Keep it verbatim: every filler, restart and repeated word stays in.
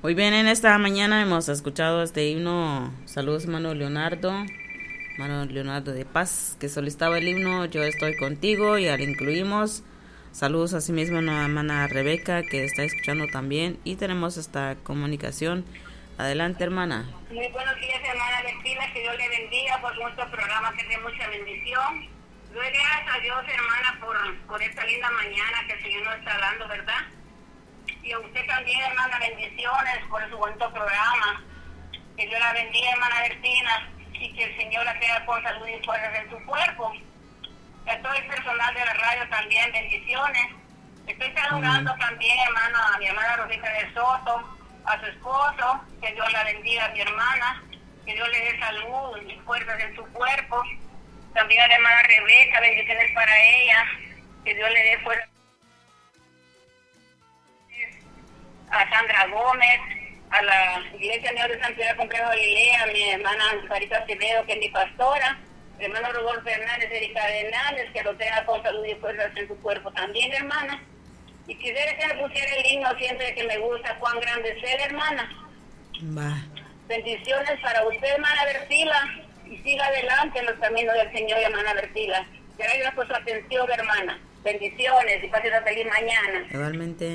Muy bien, en esta mañana hemos escuchado este himno. Saludos, hermano Leonardo. Hermano Leonardo de Paz, que solicitaba el himno Yo estoy contigo, y ya le incluimos. Saludos a sí mismo a la hermana Rebeca, que está escuchando también. Y tenemos esta comunicación. Adelante, hermana. Muy buenos días, hermana Bettina. Que Dios le bendiga por nuestro programa, que dé mucha bendición. Doy gracias a Dios, hermana, por, por esta linda mañana que el Señor nos está dando, ¿verdad? Y a usted también, hermana, bendiciones por su bonito programa. Que Dios la bendiga, hermana Bettina, y que el Señor la tenga con salud y fuerzas en su cuerpo. A todo el personal de la radio también, bendiciones. Estoy saludando uh-huh. también, hermana, a mi hermana Rosita de Soto, a su esposo, que Dios la bendiga a mi hermana, que Dios le dé salud y fuerzas en su cuerpo. También a la hermana Rebeca, bendiciones para ella, que Dios le dé fuerzas. A Sandra Gómez, a la Iglesia Señor de Santiago Complejo Galilea, a mi hermana Carita Acevedo, que es mi pastora, mi hermano Rodolfo Hernández, Erika Hernández, que lo tenga con salud y fuerzas en su cuerpo también, hermana. Y quisiera que me pusiera el himno siempre que me gusta, cuán grande es él, hermana. Va. Bendiciones para usted, hermana Bertila, y siga adelante en los caminos del Señor, hermana Bertila. Gracias por su atención, hermana. Bendiciones y pase una feliz mañana. Igualmente.